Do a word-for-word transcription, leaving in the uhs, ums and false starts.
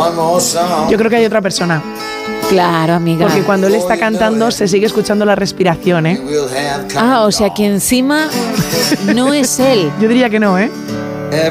Yo creo que hay otra persona. Claro, amiga. Porque cuando él está cantando se sigue escuchando la respiración, ¿eh? Ah, o sea que encima no es él. Yo diría que no, ¿eh?